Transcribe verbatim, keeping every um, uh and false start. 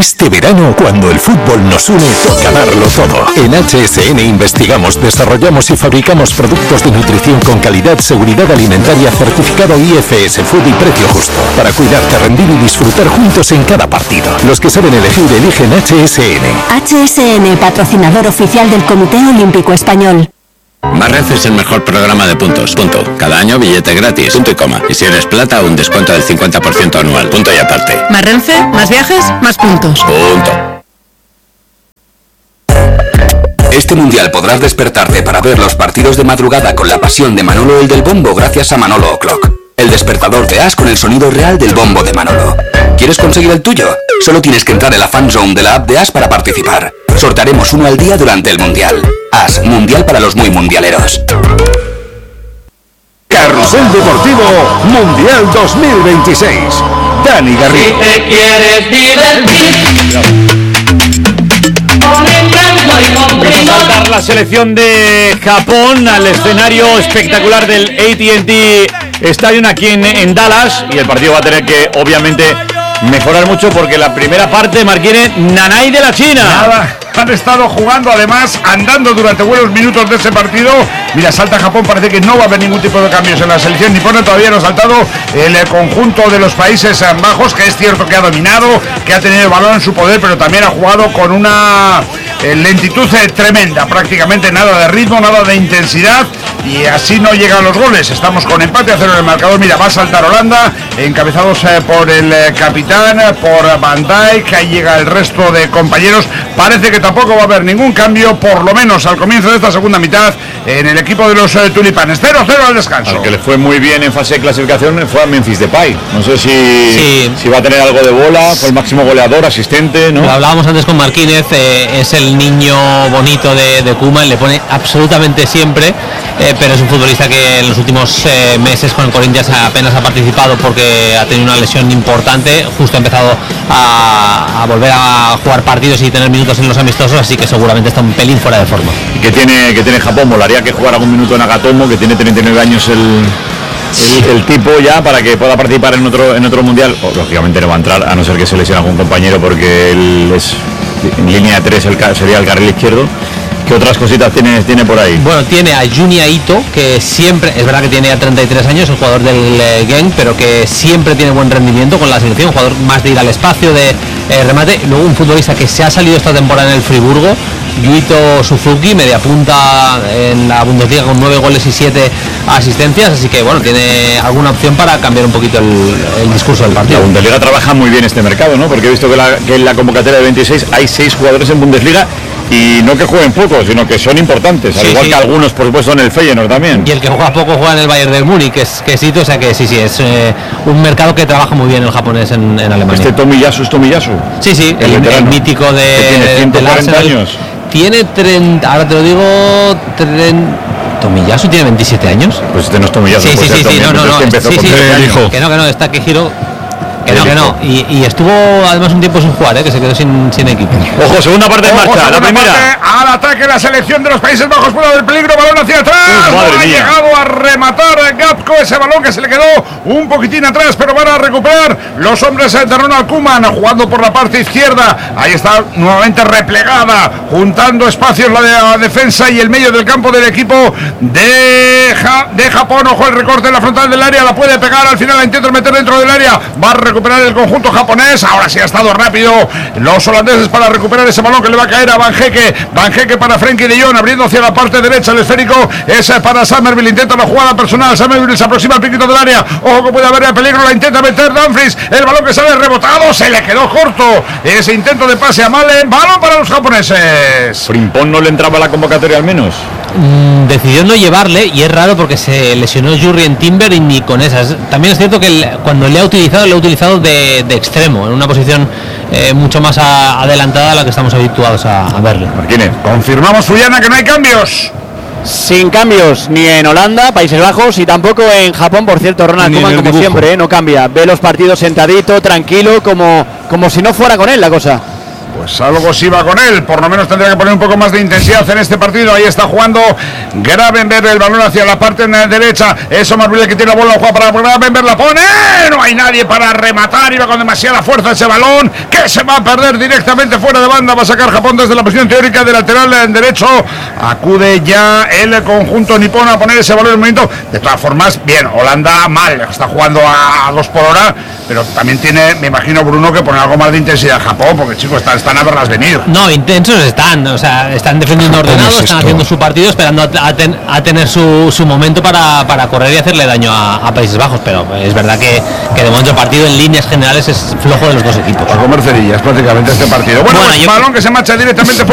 Este verano, cuando el fútbol nos une, toca darlo todo. En H S N investigamos, desarrollamos y fabricamos productos de nutrición con calidad, seguridad alimentaria, certificado I F S Food y precio justo. Para cuidarte, rendir y disfrutar juntos en cada partido. Los que saben elegir, eligen H S N. H S N, patrocinador oficial del Comité Olímpico Español. Más Renfe es el mejor programa de puntos. Punto. Cada año billete gratis. Punto y coma. Y si eres plata, un descuento del cincuenta por ciento anual. Punto y aparte. Más Renfe, más viajes, más puntos. Punto. Este mundial podrás despertarte para ver los partidos de madrugada con la pasión de Manolo el del bombo gracias a Manolo O'Clock. El despertador de As con el sonido real del bombo de Manolo. ¿Quieres conseguir el tuyo? Solo tienes que entrar en la fanzone de la app de As para participar. Sortearemos uno al día durante el mundial. As, mundial para los muy mundialeros. Carrusel Deportivo Mundial dos mil veintiséis. Dani Garrido. Si te quieres divertir. Vamos a saltar la selección de Japón al escenario espectacular del A T and T Stadium aquí en, en Dallas, y el partido va a tener que obviamente mejorar mucho porque la primera parte, Marquine, nanay de la China. Nada, han estado jugando, además andando durante buenos minutos de ese partido. Mira, salta Japón, parece que no va a haber ningún tipo de cambios en la selección nipona. Todavía no ha saltado el conjunto de los Países Bajos, que es cierto que ha dominado, que ha tenido el balón en su poder, pero también ha jugado con una eh, lentitud eh, tremenda, prácticamente nada de ritmo, nada de intensidad, y así no llegan los goles. Estamos con empate a cero en el marcador. Mira, va a saltar Holanda, encabezados eh, por el eh, capitán, por Van Dijk. Ahí llega el resto de compañeros. Parece que tampoco va a haber ningún cambio, por lo menos al comienzo de esta segunda mitad, en el equipo de los eh, tulipanes. cero cero al descanso. Al que le fue muy bien en fase de clasificación fue a Memphis Depay. No sé si, sí. si va a tener algo de bola. Fue el máximo goleador, asistente, ¿no? Lo hablábamos antes con Marquínez, eh, es el niño bonito de, de Koeman, le pone absolutamente siempre, eh, pero es un futbolista que en los últimos eh, meses con el Corinthians apenas ha participado porque ha tenido una lesión importante. Justo ha empezado a, a volver a jugar partidos y tener minutos en los amistosos, así que seguramente está un pelín fuera de forma. ¿Qué tiene, que tiene Japón? Molaría que jugara un minuto en Nagatomo, que tiene treinta y nueve años el, el, el tipo ya, para que pueda participar en otro en otro mundial. O, lógicamente no va a entrar, a no ser que se lesione algún compañero, porque él es en línea tres, el, sería el carril izquierdo. ¿Qué otras cositas tiene, tiene por ahí? Bueno, tiene a Junya Ito, que siempre, es verdad que tiene ya treinta y tres años, el jugador del eh, Genk, pero que siempre tiene buen rendimiento con la selección, un jugador más de ir al espacio, de eh, remate. Luego un futbolista que se ha salido esta temporada en el Friburgo, Yuito Suzuki, media punta en la Bundesliga con nueve goles y siete asistencias, así que bueno, tiene alguna opción para cambiar un poquito el, el discurso del partido. La Bundesliga trabaja muy bien este mercado, ¿no? Porque he visto que, la, que en la convocatoria de veintiséis hay seis jugadores en Bundesliga. Y no que jueguen poco, sino que son importantes, al sí, igual sí. que algunos, por supuesto, en el Feyenoord también. Y el que juega poco juega en el Bayern de Múnich, que es que sí, o sea que sí, sí, es eh, un mercado que trabaja muy bien el japonés en, en Alemania. Este Tomiyasu es Tomiyasu. Sí, sí, el, el, el mítico de... Que tiene ciento cuarenta años. Tiene treinta, ahora te lo digo, treinta... ¿Tomiyasu tiene veintisiete años? Pues este no es Tomiyasu. Sí, sí, sí, sí, no, no, no, que empezó sí, con sí, sí, que no, que no, está que giro... Que no, que no, y, y estuvo además un tiempo sin jugar, ¿eh? Que se quedó sin, sin equipo. Ojo, segunda parte en marcha, la primera. Al ataque la selección de los Países Bajos, fuera del peligro, balón hacia atrás. Uf, madre no ha mía. llegado a rematar Gatko ese balón que se le quedó un poquitín atrás, pero van a recuperar los hombres de Ronald Koeman, jugando por la parte izquierda. Ahí está nuevamente replegada, juntando espacios la, de, la defensa y el medio del campo del equipo de, ja, de Japón. Ojo, el recorte en la frontal del área, la puede pegar, al final la intenta meter dentro del área. Va a recuperar el conjunto japonés. Ahora sí ha estado rápido los holandeses para recuperar ese balón que le va a caer a Van Hecke. Van Hecke para Frenkie de Jong, abriendo hacia la parte derecha. El esférico es para Summerville, intenta la jugada personal. Summerville se aproxima al piquito del área. Ojo que puede haber peligro, la intenta meter Dumfries. El balón que sale rebotado, se le quedó corto ese intento de pase a Malen. Balón para los japoneses. Frimpong no le entraba a la convocatoria al menos. Mm, decidió no llevarle, y es raro porque se lesionó Jurrien Timber y ni con esas. También es cierto que el, cuando le ha utilizado, le ha utilizado de, de extremo, en una posición eh, mucho más a, adelantada a la que estamos habituados a, a verle. Marquínez, confirmamos, Suyana, que no hay cambios. Sin cambios ni en Holanda, Países Bajos, y tampoco en Japón. Por cierto, Ronald Koeman, como dibujo. siempre, ¿eh? no cambia. Ve los partidos sentadito, tranquilo, como, como si no fuera con él la cosa. pues algo sí va con él, por lo menos tendría que poner un poco más de intensidad en este partido. Ahí está jugando Gravenberch, el balón hacia la parte derecha, eso más bien que tiene la bola, juega para Gravenberch, la pone, no hay nadie para rematar, iba con demasiada fuerza ese balón, que se va a perder directamente fuera de banda, va a sacar Japón desde la posición teórica de lateral derecho, acude ya el conjunto nipón a poner ese balón en el momento. De todas formas, bien, Holanda mal, está jugando a dos por hora, pero también tiene, me imagino, Bruno, que poner algo más de intensidad a Japón, porque chicos, están, están a verlas venir. No, intensos están, o sea, están defendiendo ordenados, están haciendo su partido, esperando a, a, ten, a tener su, su momento para, para correr y hacerle daño a, a Países Bajos, pero es verdad que, que de momento el partido en líneas generales es flojo de los dos equipos. A comer cerillas prácticamente este partido. Bueno, bueno pues, yo... balón que se marcha directamente fuera